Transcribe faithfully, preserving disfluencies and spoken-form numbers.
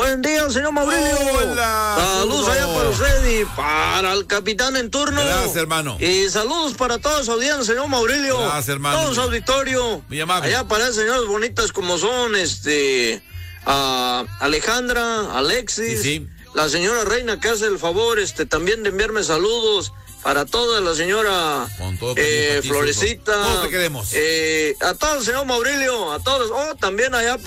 Buen día, señor Maurilio. Hola. Saludos zurdo. allá para usted y para el capitán en turno. Gracias, hermano. Y saludos para toda su audiencia, señor Maurilio. Gracias, hermano. Todo su auditorio. Muy amable. Allá para señores bonitas como son, este, a Alejandra, Alexis. Sí, sí. La señora Reina que hace el favor, este, también de enviarme saludos. Para toda la señora Con todo eh, cariño, Florecita. Todos te queremos. Eh, a todo el señor Maurilio, a todos. Oh, también allá